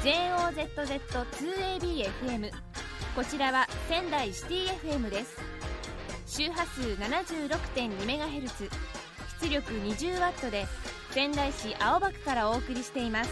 JOZZ2ABFM、 こちらは仙台シティ FM です。周波数 76.2MHz、 出力 20W で仙台市青葉区からお送りしています。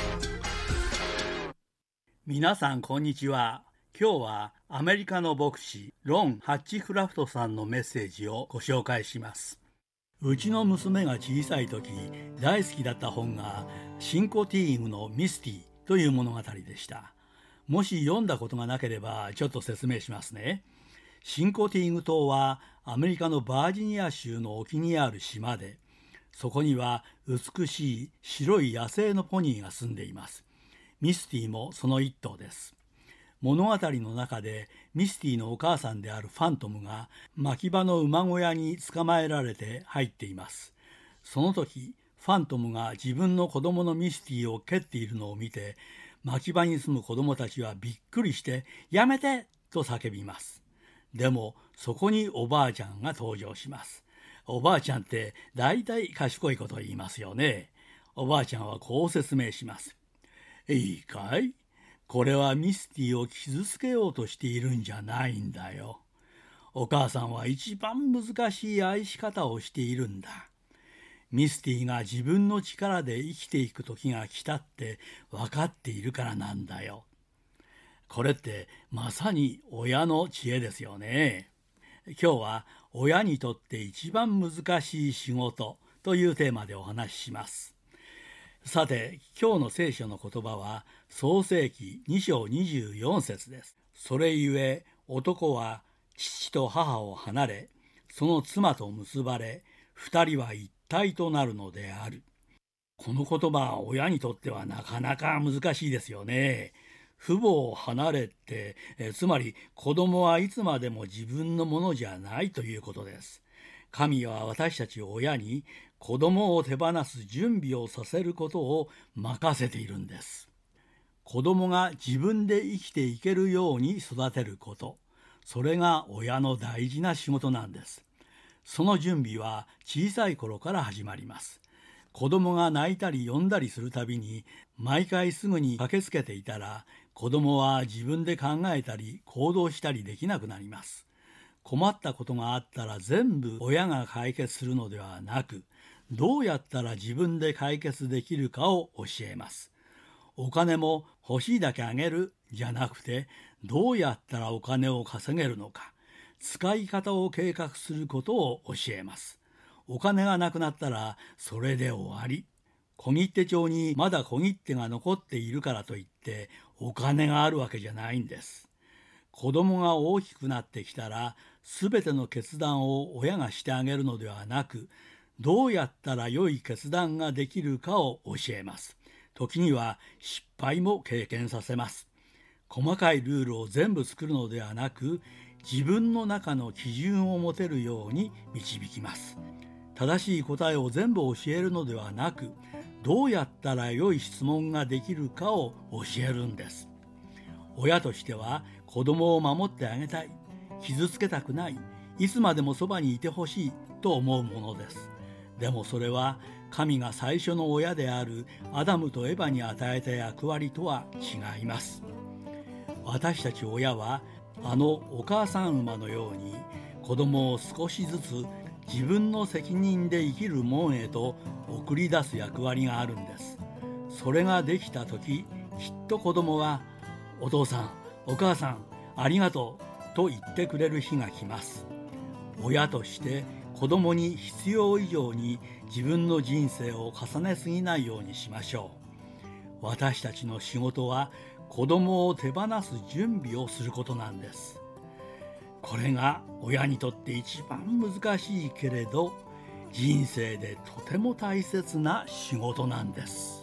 皆さんこんにちは。今日はアメリカの牧師ロン・ハッチクラフトさんのメッセージをご紹介します。うちの娘が小さい時大好きだった本がシンコティームのミスティという物語でした。もし読んだことがなければちょっと説明しますね。シンコティーム島はアメリカのバージニア州の沖にある島で、そこには美しい白い野生のポニーが住んでいます。ミスティもその一頭です。物語の中でミスティのお母さんであるファントムが牧場の馬小屋に捕まえられて入っています。その時ファントムが自分の子供のミスティを蹴っているのを見て、牧場に住む子供たちはびっくりしてやめてと叫びます。でもそこにおばあちゃんが登場します。おばあちゃんってだいたい賢いことを言いますよね。おばあちゃんはこう説明します。いいかい？これはミスティを傷つけようとしているんじゃないんだよ。お母さんは一番難しい愛し方をしているんだ。ミスティが自分の力で生きていく時が来たって分かっているからなんだよ。これってまさに親の知恵ですよね。今日は親にとって一番難しい仕事というテーマでお話しします。さて、今日の聖書の言葉は創世記2章24節です。それゆえ男は父と母を離れ、その妻と結ばれ、二人は一体となるのである。この言葉は親にとってはなかなか難しいですよね。父母を離れて、つまり子供はいつまでも自分のものじゃないということです。神は私たち親に子供を手放す準備をさせることを任せているんです。子供が自分で生きていけるように育てること、それが親の大事な仕事なんです。その準備は小さい頃から始まります。子供が泣いたり呼んだりするたびに毎回すぐに駆けつけていたら、子供は自分で考えたり行動したりできなくなります。困ったことがあったら全部親が解決するのではなく、どうやったら自分で解決できるかを教えます。お金も欲しいだけあげるじゃなくて、どうやったらお金を稼げるのか、使い方を計画することを教えます。お金がなくなったらそれで終わり。小切手帳にまだ小切手が残っているからといってお金があるわけじゃないんです。子供が大きくなってきたら、すべての決断を親がしてあげるのではなく、どうやったら良い決断ができるかを教えます。時には失敗も経験させます。細かいルールを全部作るのではなく、自分の中の基準を持てるように導きます。正しい答えを全部教えるのではなく、どうやったら良い質問ができるかを教えるんです。親としては子供を守ってあげたい、傷つけたくない、いつまでもそばにいてほしいと思うものです。でもそれは神が最初の親であるアダムとエバに与えた役割とは違います。私たち親はあのお母さん馬のように子供を少しずつ自分の責任で生きる門へと送り出す役割があるんです。それができた時、きっと子供はお父さん、お母さん、ありがとうと言ってくれる日が来ます。親として子供に必要以上に自分の人生を重ねすぎないようにしましょう。私たちの仕事は子供を手放す準備をすることなんです。これが親にとって一番難しいけれど、人生でとても大切な仕事なんです。